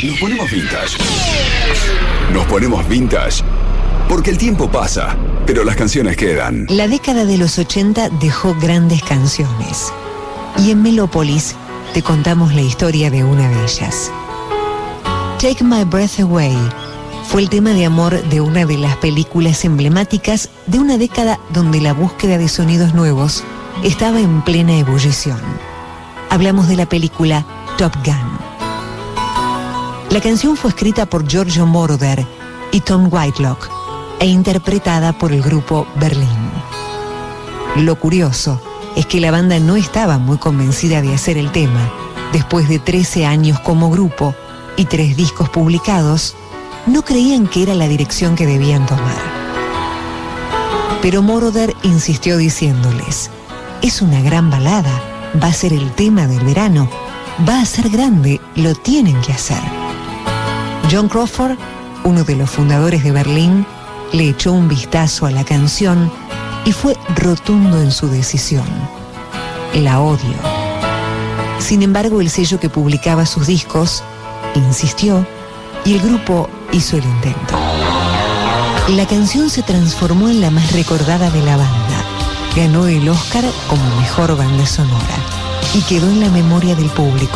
Nos ponemos vintage. Nos ponemos vintage porque el tiempo pasa, pero las canciones quedan. La década de los 80 dejó grandes canciones. Y en Melópolis te contamos la historia de una de ellas. Take My Breath Away fue el tema de amor de una de las películas emblemáticas de una década donde la búsqueda de sonidos nuevos estaba en plena ebullición. Hablamos de la película Top Gun. La canción fue escrita por Giorgio Moroder y Tom Whitelock e interpretada por el grupo Berlín. Lo curioso es que la banda no estaba muy convencida de hacer el tema. Después de 13 años como grupo y 3 discos publicados, no creían que era la dirección que debían tomar. Pero Moroder insistió diciéndoles: es una gran balada, va a ser el tema del verano, va a ser grande, lo tienen que hacer. John Crawford, uno de los fundadores de Berlín, le echó un vistazo a la canción y fue rotundo en su decisión: la odio. Sin embargo, el sello que publicaba sus discos insistió y el grupo hizo el intento. La canción se transformó en la más recordada de la banda, ganó el Oscar como mejor banda sonora y quedó en la memoria del público